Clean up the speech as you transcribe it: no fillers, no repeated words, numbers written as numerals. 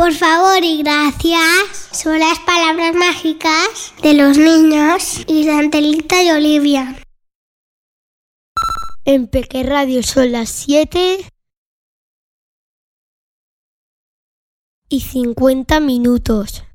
Por favor y gracias son las palabras mágicas de los niños y de Angelita y Olivia. En Peque Radio son las 7:50.